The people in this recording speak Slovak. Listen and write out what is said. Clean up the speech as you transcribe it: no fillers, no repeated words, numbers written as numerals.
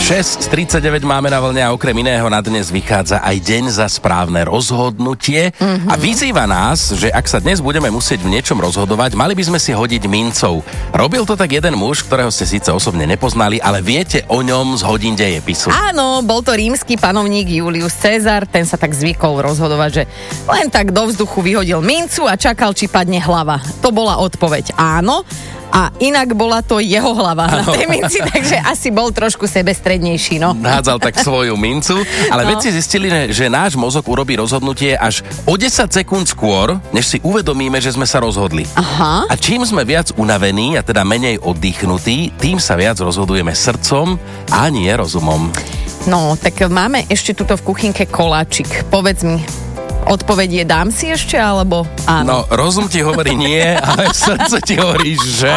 6:39 máme na vlne a okrem iného na dnes vychádza aj deň za správne rozhodnutie a vyzýva nás, že ak sa dnes budeme musieť v niečom rozhodovať, mali by sme si hodiť mincov. Robil to tak jeden muž, ktorého ste síce osobne nepoznali, ale viete o ňom z hodín dejepisu. Áno, bol to rímsky panovník Julius Cezar, ten sa tak zvykol rozhodovať, že len tak do vzduchu vyhodil mincu a čakal, či padne hlava. To bola odpoveď áno. A inak bola to jeho hlava na tej minci, takže asi bol trošku sebestrednejší, no. Hádzal tak svoju mincu, ale vedci zistili, že náš mozog urobí rozhodnutie až o 10 sekúnd skôr, než si uvedomíme, že sme sa rozhodli. Aha. A čím sme viac unavení, a teda menej oddychnutí, tým sa viac rozhodujeme srdcom a nie rozumom. No, tak máme ešte tuto v kuchynke koláčik. Povedz mi, odpoveď je dám si ešte, alebo áno? No, rozum ti hovorí nie, ale srdce ti hovorí, že...